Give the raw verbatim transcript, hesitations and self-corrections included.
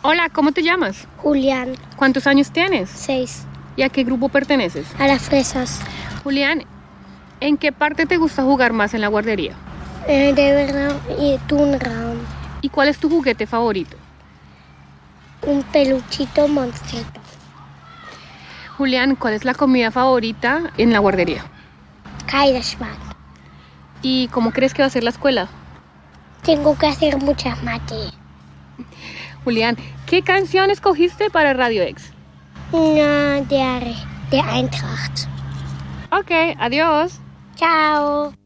Hola, ¿cómo te llamas? Julián, ¿Cuántos años tienes? seis. ¿Y a qué grupo perteneces? A las fresas. Julián, ¿en qué parte te gusta jugar más en la guardería? Eh, de verdad, y Tunraum. ¿Y cuál es tu juguete favorito? Un peluchito monstruito. Julián, ¿cuál es la comida favorita en la guardería? Kaiserschmarrn. ¿Y cómo crees que va a ser la escuela? Tengo que hacer muchas mates. Julián, ¿qué canción escogiste para Radio X? No, de, de Eintracht. Ok, adiós. Chao.